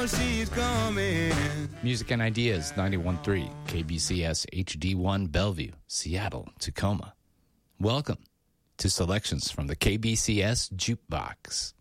she's coming. Music and Ideas, 91.3, KBCS HD1 Bellevue, Seattle, Tacoma. Welcome to selections from the KBCS Jukebox.